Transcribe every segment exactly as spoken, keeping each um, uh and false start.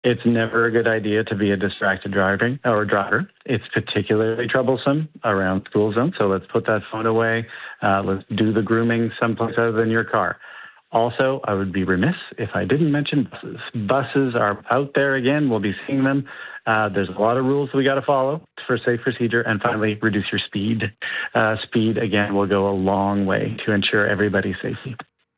It's never a good idea to be a distracted driver or driver. It's particularly troublesome around school zones. So let's put that phone away. Uh, let's do the grooming someplace other than your car. Also, I would be remiss if I didn't mention buses. Buses are out there again. We'll be seeing them. Uh, there's a lot of rules we got to follow for safe procedure. And finally, reduce your speed. Uh, speed, again, will go a long way to ensure everybody's safety.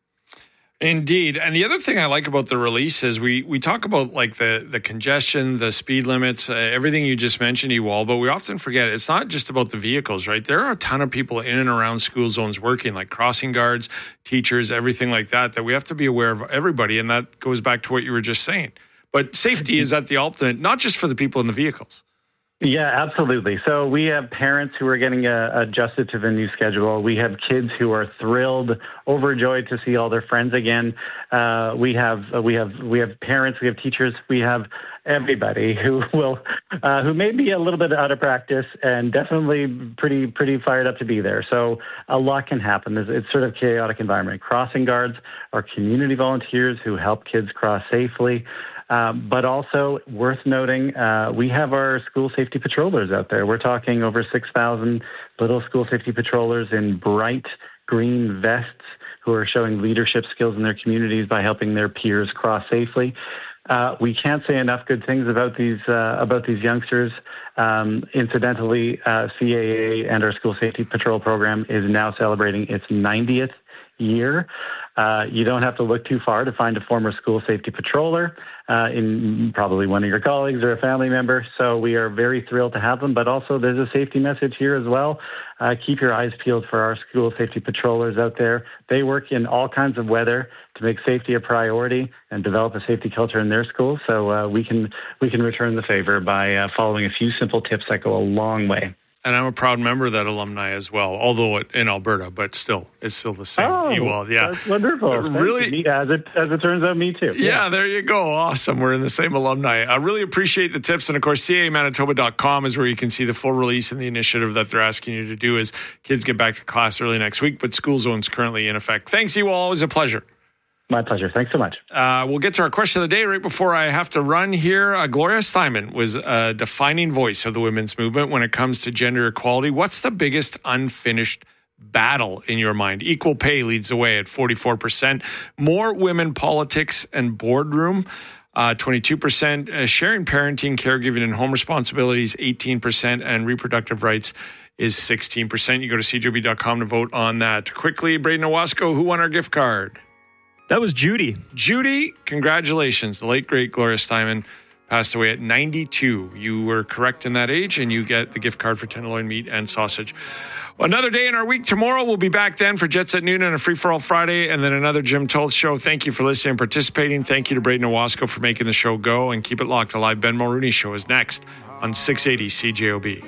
Indeed. And the other thing I like about the release is we we talk about like the, the congestion, the speed limits, uh, everything you just mentioned, Ewald, but we often forget it's not just about the vehicles, right? There are a ton of people in and around school zones working, like crossing guards, teachers, everything like that, that we have to be aware of everybody. And that goes back to what you were just saying. But safety is at the ultimate, not just for the people in the vehicles. Yeah, absolutely. So we have parents who are getting uh, adjusted to the new schedule. We have kids who are thrilled, overjoyed to see all their friends again. Uh, we have uh, we have we have parents, we have teachers, we have everybody who will uh, who may be a little bit out of practice and definitely pretty pretty fired up to be there. So a lot can happen. It's, it's sort of chaotic environment. Crossing guards are community volunteers who help kids cross safely. Uh, but also worth noting, uh, we have our school safety patrollers out there. We're talking over six thousand little school safety patrollers in bright green vests who are showing leadership skills in their communities by helping their peers cross safely. Uh, we can't say enough good things about these uh, about these youngsters. Um, incidentally, uh, C A A and our school safety patrol program is now celebrating its ninetieth year. Uh, you don't have to look too far to find a former school safety patroller uh, in probably one of your colleagues or a family member. So we are very thrilled to have them. But also there's a safety message here as well. Uh, keep your eyes peeled for our school safety patrollers out there. They work in all kinds of weather to make safety a priority and develop a safety culture in their schools. So uh, we can we can return the favor by uh, following a few simple tips that go a long way. And I'm a proud member of that alumni as well, although it, in Alberta, but still, it's still the same. Oh, Ewald, yeah. That's wonderful. Really, me, as it as it turns out, me too. Yeah, yeah, there you go. Awesome. We're in the same alumni. I really appreciate the tips. And of course, C A A Manitoba dot com is where you can see the full release and the initiative that they're asking you to do as kids get back to class early next week. But school zone's currently in effect. Thanks, Ewald. Always a pleasure. My pleasure. Thanks so much. Uh, we'll get to our question of the day right before I have to run here. Uh, Gloria Steinem was a defining voice of the women's movement when it comes to gender equality. What's the biggest unfinished battle in your mind? Equal pay leads the way at forty-four percent. More women politics and boardroom, uh, twenty-two percent. Uh, sharing parenting, caregiving, and home responsibilities, eighteen percent. And reproductive rights is sixteen percent. You go to C J O B dot com to vote on that. Quickly, Braden Owasco, who won our gift card? That was Judy. Judy, congratulations. The late, great Gloria Steinem passed away at ninety-two. You were correct in that age, and you get the gift card for tenderloin meat and sausage. Another day in our week. Tomorrow, we'll be back then for Jets at Noon and a Free-for-All Friday, and then another Jim Toth show. Thank you for listening and participating. Thank you to Braden Owasco for making the show go, and keep it locked. The live Ben Mulrooney Show is next on six eighty C J O B.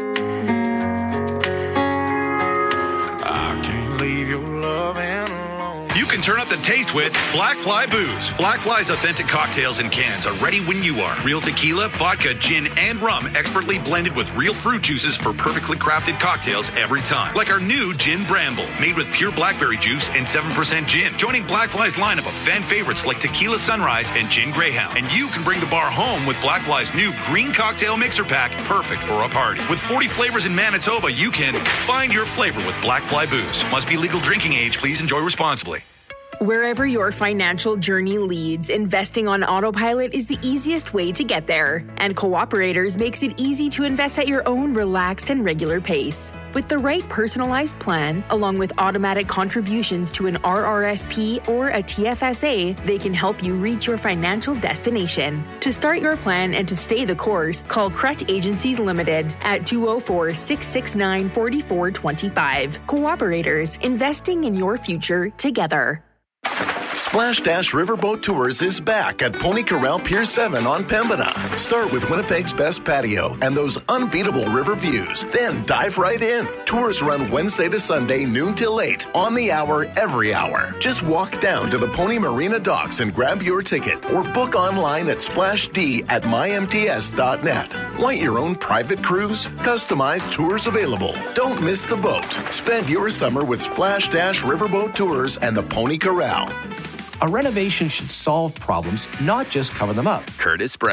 You can turn up the taste with Black Fly Booze. Black Fly's authentic cocktails and cans are ready when you are. Real tequila, vodka, gin, and rum expertly blended with real fruit juices for perfectly crafted cocktails every time. Like our new Gin Bramble, made with pure blackberry juice and seven percent gin. Joining Black Fly's lineup of fan favorites like Tequila Sunrise and Gin Greyhound. And you can bring the bar home with Black Fly's new Green Cocktail Mixer Pack, perfect for a party. With forty flavors in Manitoba, you can find your flavor with Black Fly Booze. Must be legal drinking age. Please enjoy responsibly. Wherever your financial journey leads, investing on autopilot is the easiest way to get there. And Cooperators makes it easy to invest at your own relaxed and regular pace. With the right personalized plan, along with automatic contributions to an R R S P or a T F S A, they can help you reach your financial destination. To start your plan and to stay the course, call Crutch Agencies Limited at two oh four, six six nine, four four two five. Cooperators, investing in your future together. Splash Dash Riverboat Tours is back at Pony Corral Pier seven on Pembina. Start with Winnipeg's best patio and those unbeatable river views. Then dive right in. Tours run Wednesday to Sunday, noon till eight, on the hour, every hour. Just walk down to the Pony Marina docks and grab your ticket, or book online at splash d at my m t s dot net. Want your own private cruise? Customized tours available. Don't miss the boat. Spend your summer with Splash Dash Riverboat Tours and the Pony Corral. A renovation should solve problems, not just cover them up. Curtis